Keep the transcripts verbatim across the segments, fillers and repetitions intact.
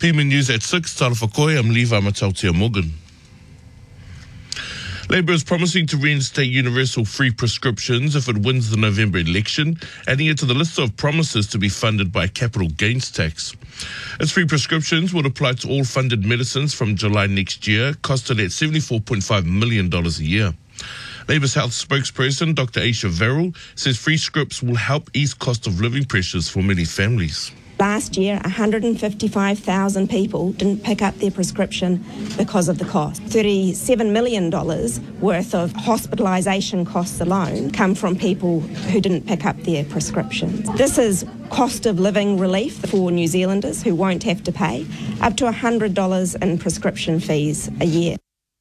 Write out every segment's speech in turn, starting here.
P M News at six, Tala Whakoe, I'm Levi Matautia Morgan. Labour is promising to reinstate universal free prescriptions if it wins the November election, adding it to the list of promises to be funded by capital gains tax. Its free prescriptions would apply to all funded medicines from July next year, costed at seventy-four point five million dollars a year. Labour's health spokesperson, Doctor Aisha Verrill, says free scripts will help ease cost of living pressures for many families. Last year, one hundred fifty-five thousand people didn't pick up their prescription because of the cost. thirty-seven million dollars worth of hospitalisation costs alone come from people who didn't pick up their prescriptions. This is cost of living relief for New Zealanders who won't have to pay up to one hundred dollars in prescription fees a year.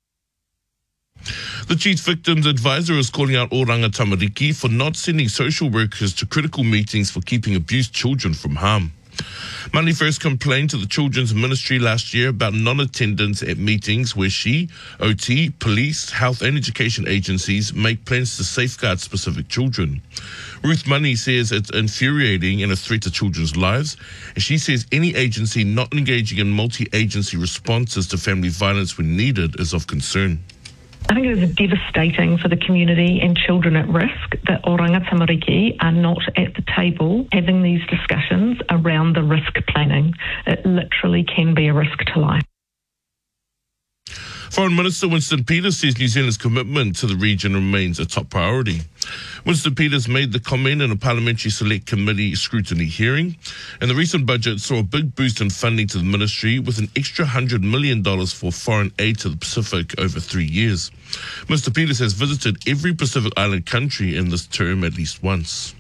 The Chief Victims Advisor is calling out Oranga Tamariki for not sending social workers to critical meetings for keeping abused children from harm. Mani first complained to the Children's Ministry last year about non-attendance at meetings where she, O T, police, health and education agencies make plans to safeguard specific children. Ruth Mani says it's infuriating and a threat to children's lives, and she says any agency not engaging in multi-agency responses to family violence when needed is of concern. I think it is devastating for the community and children at risk that Oranga Tamariki are not at the table having these discussions around the risk planning. It literally can be a risk to life. Foreign Minister Winston Peters says New Zealand's commitment to the region remains a top priority. Winston Peters made the comment in a Parliamentary Select Committee scrutiny hearing, and the recent budget saw a big boost in funding to the ministry with an extra one hundred million dollars for foreign aid to the Pacific over three years. Mister Peters has visited every Pacific Island country in this term at least once.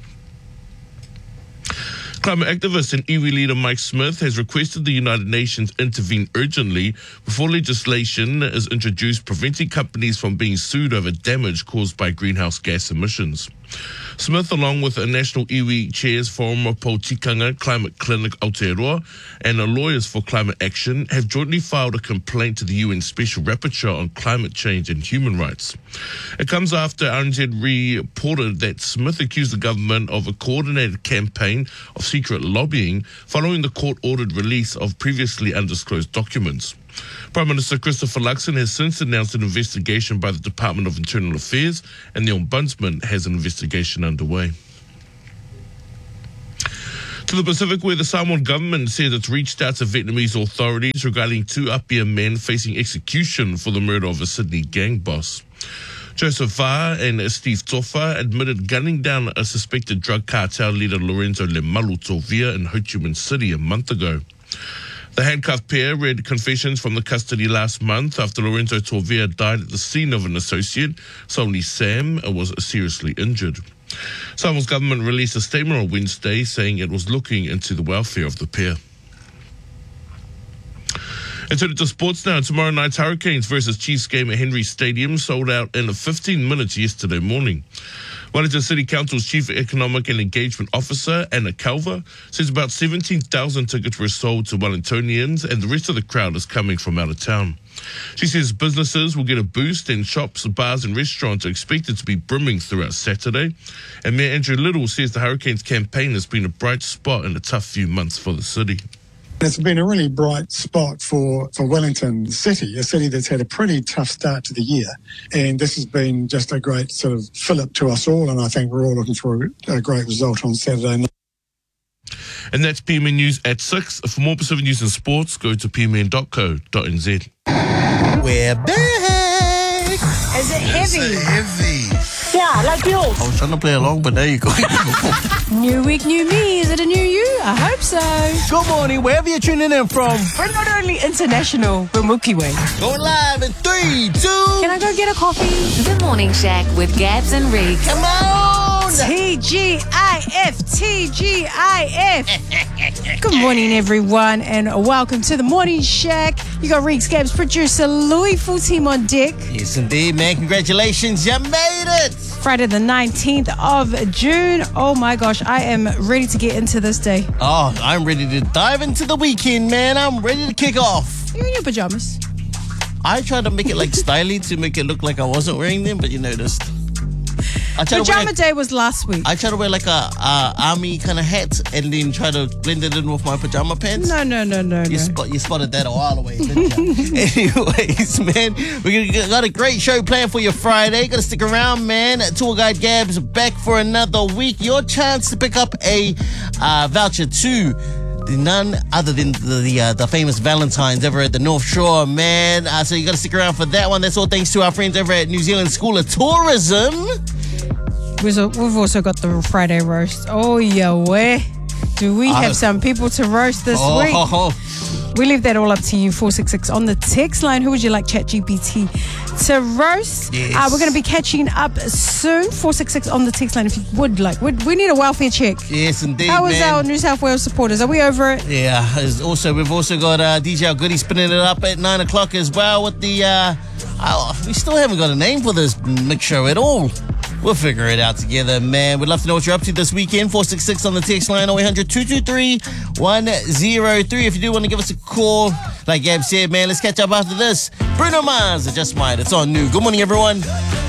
Climate activist and iwi leader Mike Smith has requested the United Nations intervene urgently before legislation is introduced preventing companies from being sued over damage caused by greenhouse gas emissions. Smith, along with a National Iwi Chairs Forum of Poutikanga Climate Clinic Aotearoa and Lawyers for Climate Action, have jointly filed a complaint to the U N Special Rapporteur on Climate Change and Human Rights. It comes after R N Z reported that Smith accused the government of a coordinated campaign of secret lobbying following the court-ordered release of previously undisclosed documents. Prime Minister Christopher Luxon has since announced an investigation by the Department of Internal Affairs, and the Ombudsman has an investigation underway. To the Pacific, where the Samoan government said it's reached out to Vietnamese authorities regarding two Apia men facing execution for the murder of a Sydney gang boss. Joseph Va and Steve Tofa admitted gunning down a suspected drug cartel leader Lorenzo Lemalu Tovia in Ho Chi Minh City a month ago. The handcuffed pair read confessions from the custody last month after Lorenzo Tovia died at the scene of an associate. Soli Sam was seriously injured. Samoa's government released a statement on Wednesday saying it was looking into the welfare of the pair. And turning to sports now, tomorrow night's Hurricanes versus Chiefs game at Henry Stadium sold out in fifteen minutes yesterday morning. Wellington City Council's Chief Economic and Engagement Officer, Anna Calver, says about seventeen thousand tickets were sold to Wellingtonians and the rest of the crowd is coming from out of town. She says businesses will get a boost and shops, bars and restaurants are expected to be brimming throughout Saturday. And Mayor Andrew Little says the Hurricanes campaign has been a bright spot in a tough few months for the city. It's been a really bright spot for, for Wellington City, a city that's had a pretty tough start to the year. And this has been just a great sort of fill-up to us all, and I think we're all looking for a, a great result on Saturday night. And that's P M N News at six. For more Pacific News and Sports, go to p m n dot co dot n z. We're back! Is it heavy? Is it heavy? Yeah, like yours. I was trying to play along, but there you go. New week, new me. Is it a new you? I hope so. Good morning, wherever you're tuning in from. We're not only international, we're Milky Way. Going live in three, two. Can I go get a coffee? The Morning Shack with Gabs and Riggs. Come on! T G I F, T G I F. Good morning, everyone, and welcome to the Morning Shack. You got Riggs, Gabs, producer Louis, full team on deck. Yes, indeed, man. Congratulations, you made it. Friday the nineteenth of June. Oh my gosh, I am ready to get into this day. Oh, I'm ready to dive into the weekend, man. I'm ready to kick off. You're in your pajamas. I tried to make it like stylish to make it look like I wasn't wearing them, but you noticed. I try to Pajama wear, day was last week. I try to wear like a, a army kind of hat and then try to blend it in with my pajama pants. No, no, no, no, You, no. spot, you spotted that a while away, didn't you? Anyways, man, we got a great show planned for you Friday. Got to stick around, man. Tour Guide Gab's back for another week. Your chance to pick up a uh, voucher to none other than the the, uh, the famous Valentine's over at the North Shore, man. Uh, so you got to stick around for that one. That's all thanks to our friends over at New Zealand School of Tourism. We've also got the Friday roast. Oh, yeah, where? Do we have Uh, some people to roast this Oh, week? ho, ho. We leave that all up to you. four six six on the text line. Who would you like ChatGPT to roast? Yes. Uh, we're going to be catching up soon. four six six on the text line if you would like. We, we need a welfare check. Yes, indeed, How is man. our New South Wales supporters? Are we over it? Yeah, there's also we've also got uh, D J Al Goody spinning it up at nine o'clock as well with the. Uh, oh, we still haven't got a name for this mix show at all. We'll figure it out together, man. We'd love to know what you're up to this weekend. four six six on the text line, oh eight hundred, two two three, one oh three. If you do want to give us a call, like Gab said, man, let's catch up after this. Bruno Mars, I Just Might. It's on New. Good morning, everyone.